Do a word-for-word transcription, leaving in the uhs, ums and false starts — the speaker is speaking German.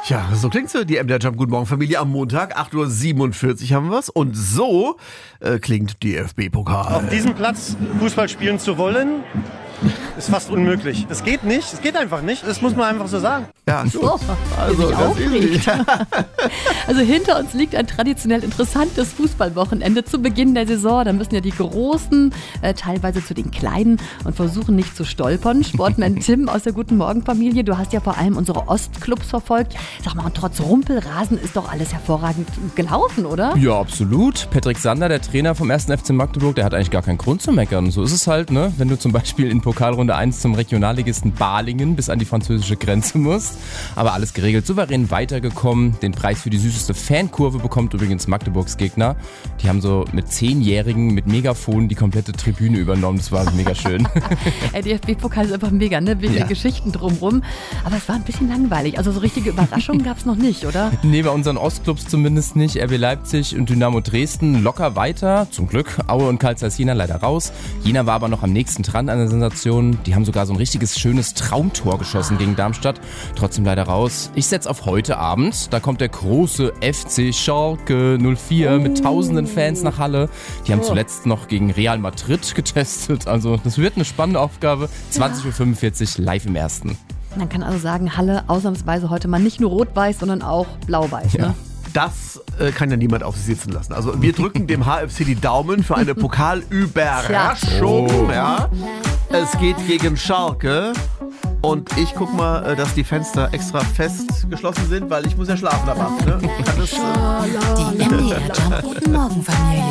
Ja, so klingt sie, die M D R Jump Guten Morgen Familie am Montag, acht Uhr siebenundvierzig haben wir's. Und so äh, klingt D F B-Pokal. Auf diesem Platz Fußball spielen zu wollen, ist fast unmöglich. Es geht nicht, es geht einfach nicht, das muss man einfach so sagen. Ja, so, also mich das aufregt. Also hinter uns liegt ein traditionell interessantes Fußballwochenende zu Beginn der Saison. Da müssen ja die Großen äh, teilweise zu den Kleinen und versuchen nicht zu stolpern. Sportman Tim aus der Guten Morgen Familie, du hast ja vor allem unsere Ostclubs verfolgt. Sag mal, und trotz Rumpelrasen ist doch alles hervorragend gelaufen, oder? Ja, absolut. Patrick Sander, der Trainer vom ersten F C Magdeburg, der hat eigentlich gar keinen Grund zu meckern. So ist es halt, ne? Wenn du zum Beispiel in Pokalrunde eins zum Regionalligisten Balingen bis an die französische Grenze musst. Aber alles geregelt, souverän weitergekommen. Den Preis für die süßeste Fankurve bekommt übrigens Magdeburgs Gegner. Die haben so mit Zehnjährigen mit Megafon die komplette Tribüne übernommen. Das war mega schön. Der D F B-Pokal ist einfach mega, ne? Wegen Ja. der Geschichten drumrum. Aber es war ein bisschen langweilig. Also so richtige Überraschungen gab es noch nicht, oder? Nee, bei unseren Ostclubs zumindest nicht. R B Leipzig und Dynamo Dresden locker weiter. Zum Glück. Aue und Karl Zeiss Jena leider raus. Jena war aber noch am nächsten dran an der Sensation. Die haben sogar so ein richtiges, schönes Traumtor geschossen gegen Darmstadt. Trotzdem leider raus. Ich setze auf heute Abend. Da kommt der große F C Schalke null vier mit tausenden Fans nach Halle. Die haben zuletzt noch gegen Real Madrid getestet. Also das wird eine spannende Aufgabe. zwanzig Uhr fünfundvierzig live im Ersten. Man kann also sagen, Halle ausnahmsweise heute mal nicht nur rot-weiß, sondern auch blau-weiß. Ja. Ne? Das äh, kann ja niemand auf sich sitzen lassen. Also wir drücken dem H F C die Daumen für eine Pokalüberraschung. Oh. Ja. Es geht gegen Schalke. Und ich guck mal, äh, dass die Fenster extra fest geschlossen sind, weil ich muss ja schlafen danach. Ne? Kann das, äh Die M D R Jump Guten Morgen Familie.